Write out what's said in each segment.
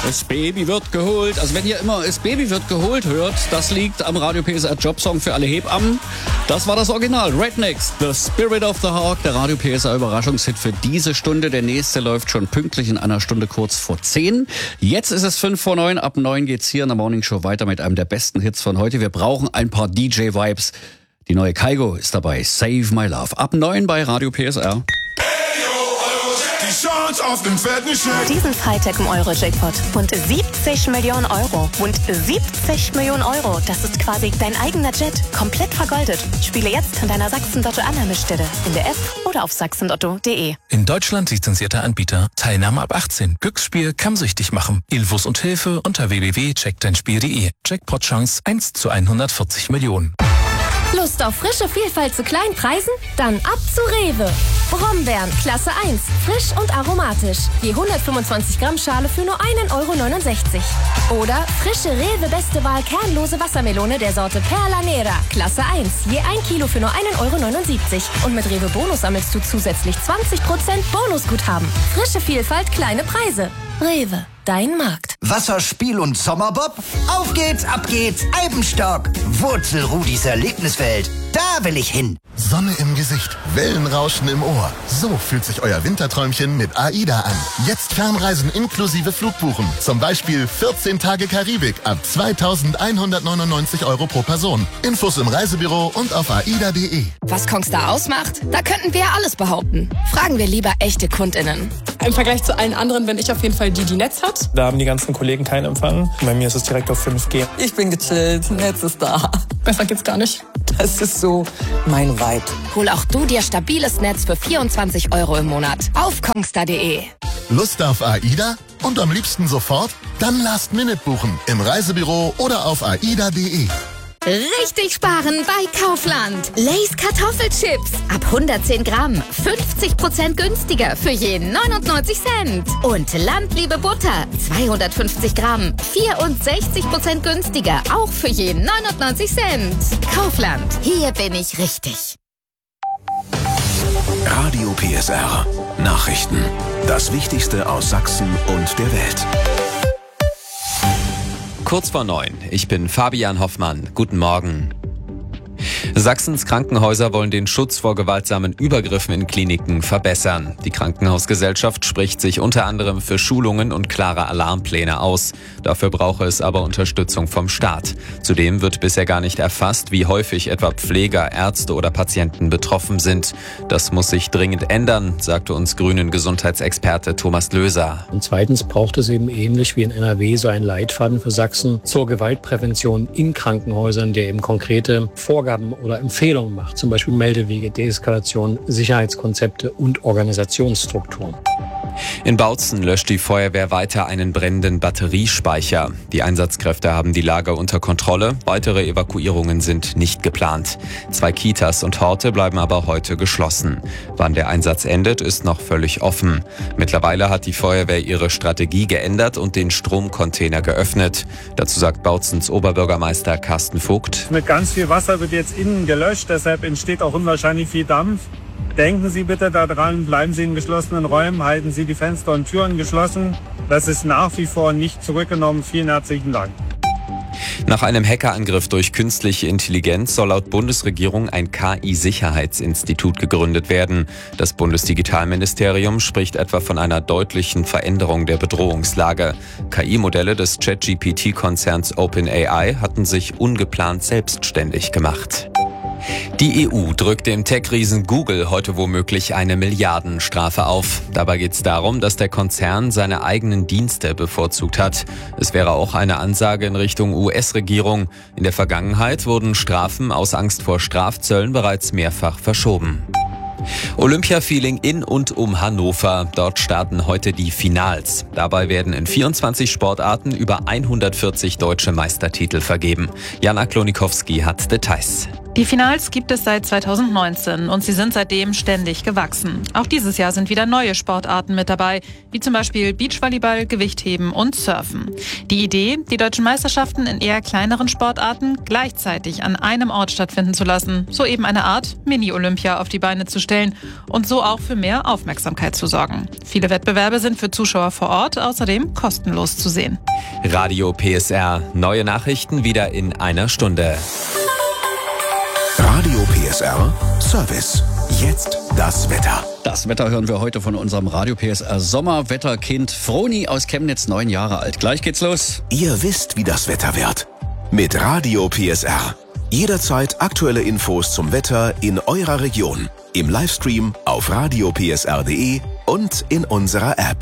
Das Baby wird geholt. Also wenn ihr immer "Es Baby wird geholt" hört, das liegt am Radio PSR Jobsong für alle Hebammen. Das war das Original. Rednecks, The Spirit of the Hawk, der Radio PSR Überraschungshit für diese Stunde. Der nächste läuft schon pünktlich in einer Stunde kurz vor 10. Jetzt ist es 5 vor 9. Ab 9 geht's hier in der Morning Show weiter mit einem der besten Hits von heute. Wir brauchen ein paar DJ-Vibes. Die neue Kygo ist dabei. Save My Love. Ab 9 bei Radio PSR. Diesen Freitag im Euro-Jackpot. Und 70 Millionen Euro. Und 70 Millionen Euro. Das ist quasi dein eigener Jet. Komplett vergoldet. Spiele jetzt an deiner Sachsen-Lotto-Annahmestelle. In der App oder auf sachsenlotto.de. In Deutschland lizenzierter Anbieter. Teilnahme ab 18. Glücksspiel kann süchtig machen. Infos und Hilfe unter www.checkdeinspiel.de. Jackpot-Chance 1 zu 140 Millionen. Lust auf frische Vielfalt zu kleinen Preisen? Dann ab zu Rewe. Brombeeren, Klasse 1, frisch und aromatisch. Je 125 Gramm Schale für nur 1,69 €. Oder frische Rewe Beste Wahl kernlose Wassermelone der Sorte Perla Nera, Klasse 1. Je 1 Kilo für nur 1,79 €. Und mit Rewe Bonus sammelst du zusätzlich 20% Bonusguthaben. Frische Vielfalt, kleine Preise. Rewe, dein Markt. Wasserspiel und Sommerbob? Auf geht's, ab geht's, Alpenstock. Wurzelrudis Erlebniswelt. Da will ich hin. Sonne im Gesicht, Wellenrauschen im Ohr. So fühlt sich euer Winterträumchen mit AIDA an. Jetzt Fernreisen inklusive Flugbuchen. Zum Beispiel 14 Tage Karibik ab 2.199 € pro Person. Infos im Reisebüro und auf aida.de. Was Kongstar ausmacht? Da könnten wir ja alles behaupten. Fragen wir lieber echte KundInnen. Im Vergleich zu allen anderen bin ich auf jeden Fall die Netz hat. Da haben die ganzen Kollegen keinen Empfang. Bei mir ist es direkt auf 5G. Ich bin gechillt, Netz ist da. Besser geht's gar nicht. Das ist so mein Vibe. Hol auch du dir stabiles Netz für 24 € im Monat. Auf kongstar.de. Lust auf AIDA? Und am liebsten sofort? Dann Last Minute buchen. Im Reisebüro oder auf aida.de. Richtig sparen bei Kaufland. Lay's Kartoffelchips. Ab 110 Gramm. 50% günstiger für je 99 Cent. Und Landliebe Butter. 250 Gramm. 64% günstiger. Auch für je 99 Cent. Kaufland. Hier bin ich richtig. Radio PSR. Nachrichten. Das Wichtigste aus Sachsen und der Welt. Kurz vor 9. Ich bin Fabian Hoffmann. Guten Morgen. Sachsens Krankenhäuser wollen den Schutz vor gewaltsamen Übergriffen in Kliniken verbessern. Die Krankenhausgesellschaft spricht sich unter anderem für Schulungen und klare Alarmpläne aus. Dafür brauche es aber Unterstützung vom Staat. Zudem wird bisher gar nicht erfasst, wie häufig etwa Pfleger, Ärzte oder Patienten betroffen sind. Das muss sich dringend ändern, sagte uns Grünen Gesundheitsexperte Thomas Löser. Und zweitens braucht es eben ähnlich wie in NRW so einen Leitfaden für Sachsen zur Gewaltprävention in Krankenhäusern, der eben konkrete Vorgaben oder Empfehlungen macht, zum Beispiel Meldewege, Deeskalation, Sicherheitskonzepte und Organisationsstrukturen. In Bautzen löscht die Feuerwehr weiter einen brennenden Batteriespeicher. Die Einsatzkräfte haben die Lage unter Kontrolle. Weitere Evakuierungen sind nicht geplant. 2 Kitas und Horte bleiben aber heute geschlossen. Wann der Einsatz endet, ist noch völlig offen. Mittlerweile hat die Feuerwehr ihre Strategie geändert und den Stromcontainer geöffnet. Dazu sagt Bautzens Oberbürgermeister Carsten Vogt. Mit ganz viel Wasser wird jetzt innen gelöscht, deshalb entsteht auch unwahrscheinlich viel Dampf. Denken Sie bitte daran, bleiben Sie in geschlossenen Räumen, halten Sie die Fenster und Türen geschlossen. Das ist nach wie vor nicht zurückgenommen. Vielen herzlichen Dank. Nach einem Hackerangriff durch künstliche Intelligenz soll laut Bundesregierung ein KI-Sicherheitsinstitut gegründet werden. Das Bundesdigitalministerium spricht etwa von einer deutlichen Veränderung der Bedrohungslage. KI-Modelle des ChatGPT-Konzerns OpenAI hatten sich ungeplant selbstständig gemacht. Die EU drückt dem Tech-Riesen Google heute womöglich eine Milliardenstrafe auf. Dabei geht es darum, dass der Konzern seine eigenen Dienste bevorzugt hat. Es wäre auch eine Ansage in Richtung US-Regierung. In der Vergangenheit wurden Strafen aus Angst vor Strafzöllen bereits mehrfach verschoben. Olympia-Feeling in und um Hannover. Dort starten heute die Finals. Dabei werden in 24 Sportarten über 140 deutsche Meistertitel vergeben. Jana Klonikowski hat Details. Die Finals gibt es seit 2019 und sie sind seitdem ständig gewachsen. Auch dieses Jahr sind wieder neue Sportarten mit dabei, wie zum Beispiel Beachvolleyball, Gewichtheben und Surfen. Die Idee, die deutschen Meisterschaften in eher kleineren Sportarten gleichzeitig an einem Ort stattfinden zu lassen, so eben eine Art Mini-Olympia auf die Beine zu stellen und so auch für mehr Aufmerksamkeit zu sorgen. Viele Wettbewerbe sind für Zuschauer vor Ort außerdem kostenlos zu sehen. Radio PSR. Neue Nachrichten wieder in einer Stunde. Radio PSR Service. Jetzt das Wetter. Das Wetter hören wir heute von unserem Radio PSR Sommerwetterkind Froni aus Chemnitz, 9 Jahre alt. Gleich geht's los. Ihr wisst, wie das Wetter wird. Mit Radio PSR. Jederzeit aktuelle Infos zum Wetter in eurer Region. Im Livestream auf radiopsr.de und in unserer App.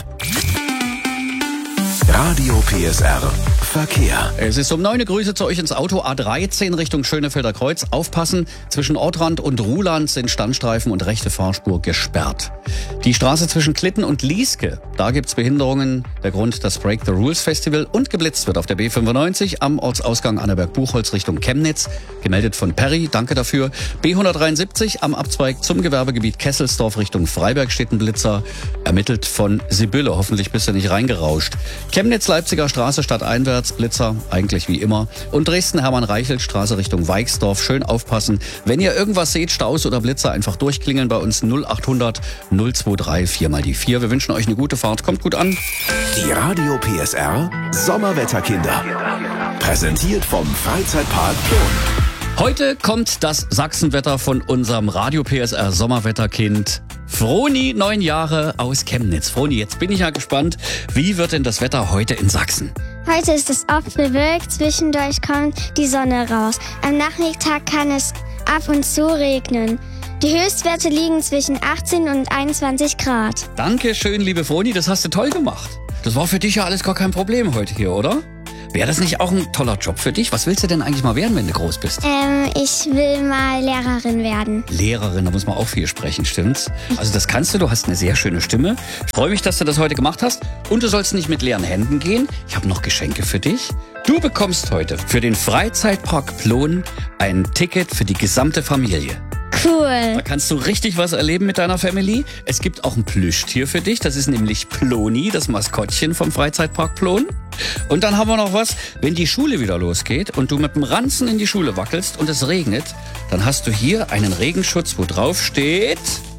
Radio PSR Verkehr. Es ist um 9 Uhr. Grüße zu euch ins Auto. A13 Richtung Schönefelder Kreuz. Aufpassen, zwischen Ortrand und Ruhland sind Standstreifen und rechte Fahrspur gesperrt. Die Straße zwischen Klitten und Lieske, da gibt's Behinderungen. Der Grund, das Break the Rules Festival und geblitzt wird auf der B95 am Ortsausgang Annaberg-Buchholz Richtung Chemnitz. Gemeldet von Perry, danke dafür. B173 am Abzweig zum Gewerbegebiet Kesselsdorf Richtung Freiberg steht ein Blitzer. Ermittelt von Sibylle, hoffentlich bist du nicht reingerauscht. Chemnitz-Leipziger Straße stadteinwärts, Blitzer, eigentlich wie immer. Und Dresden-Hermann-Reichelt-Straße Richtung Weixdorf. Schön aufpassen. Wenn ihr irgendwas seht, Staus oder Blitzer, einfach durchklingeln bei uns 0800 023 4 mal die 4. Wir wünschen euch eine gute Fahrt. Kommt gut an. Die Radio PSR Sommerwetterkinder. Präsentiert vom Freizeitpark Plon. Heute kommt das Sachsenwetter von unserem Radio PSR Sommerwetterkind Froni, 9 Jahre aus Chemnitz. Froni, jetzt bin ich ja gespannt, wie wird denn das Wetter heute in Sachsen? Heute ist es oft bewölkt, zwischendurch kommt die Sonne raus. Am Nachmittag kann es ab und zu regnen. Die Höchstwerte liegen zwischen 18 und 21 Grad. Danke schön, liebe Froni, das hast du toll gemacht. Das war für dich ja alles gar kein Problem heute hier, oder? Wäre das nicht auch ein toller Job für dich? Was willst du denn eigentlich mal werden, wenn du groß bist? Ich will mal Lehrerin werden. Lehrerin, da muss man auch viel sprechen, stimmt's? Also das kannst du hast eine sehr schöne Stimme. Ich freue mich, dass du das heute gemacht hast. Und du sollst nicht mit leeren Händen gehen. Ich habe noch Geschenke für dich. Du bekommst heute für den Freizeitpark Plon ein Ticket für die gesamte Familie. Cool. Da kannst du richtig was erleben mit deiner Family. Es gibt auch ein Plüschtier für dich. Das ist nämlich Ploni, das Maskottchen vom Freizeitpark Plon. Und dann haben wir noch was, wenn die Schule wieder losgeht und du mit dem Ranzen in die Schule wackelst und es regnet, dann hast du hier einen Regenschutz, wo drauf steht...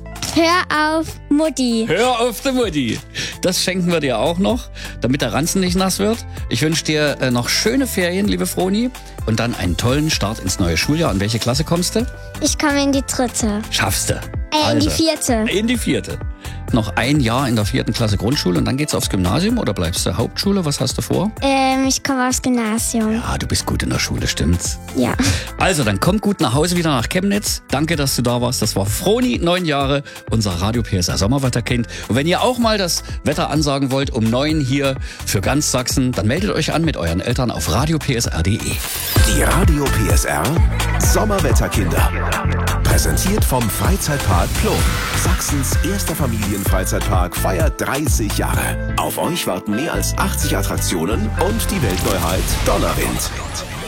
Hör auf, Mutti. Hör auf die Mutti. Das schenken wir dir auch noch, damit der Ranzen nicht nass wird. Ich wünsche dir noch schöne Ferien, liebe Froni. Und dann einen tollen Start ins neue Schuljahr. In welche Klasse kommst du? Ich komme in die 3. Schaffst du? In die 4. In die 4. Noch ein Jahr in der 4. Klasse Grundschule und dann geht's aufs Gymnasium oder bleibst du Hauptschule? Was hast du vor? Ich komme aufs Gymnasium. Ja, du bist gut in der Schule, stimmt's? Ja. Also, dann komm gut nach Hause wieder nach Chemnitz. Danke, dass du da warst. Das war Froni, 9 Jahre, unser Radio PSR Sommerwetterkind. Und wenn ihr auch mal das Wetter ansagen wollt, um 9 hier für ganz Sachsen, dann meldet euch an mit euren Eltern auf radiopsr.de. Die Radio PSR Sommerwetterkinder. Präsentiert vom Freizeitpark Plon. Sachsens erster Familienfreizeitpark feiert 30 Jahre. Auf euch warten mehr als 80 Attraktionen und die Weltneuheit Donnerwind.